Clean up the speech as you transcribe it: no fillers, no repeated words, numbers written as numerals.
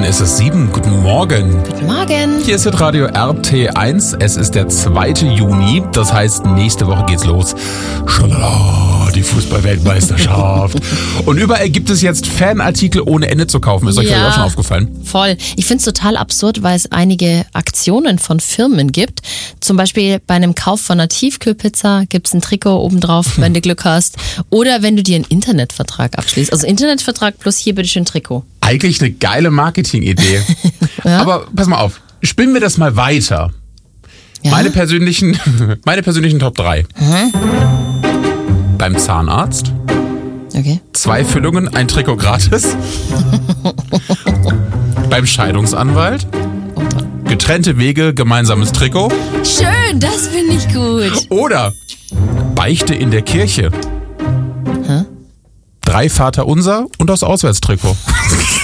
ist es 7. Guten Morgen. Guten Morgen. Hier ist Hitradio RT1. Es ist der 2. Juni. Das heißt, nächste Woche geht's los. Schalala, die Fußball-Weltmeisterschaft. Und überall gibt es jetzt Fanartikel ohne Ende zu kaufen. Ist euch vielleicht auch schon aufgefallen? Voll. Ich finde es total absurd, weil es einige Aktionen von Firmen gibt. Zum Beispiel bei einem Kauf von einer Tiefkühlpizza gibt es ein Trikot obendrauf, wenn du Glück hast. Oder wenn du dir einen Internetvertrag abschließt. Also Internetvertrag plus hier bitte schön Trikot. Eigentlich eine geile Marketing-Idee. Ja? Aber pass mal auf, spinnen wir das mal weiter. Ja? Meine persönlichen Top 3. Beim Zahnarzt. Okay. 2 Füllungen, ein Trikot gratis. Beim Scheidungsanwalt. Getrennte Wege, gemeinsames Trikot. Schön, das finde ich gut. Oder Beichte in der Kirche. 3 Vaterunser und das Auswärtstrikot.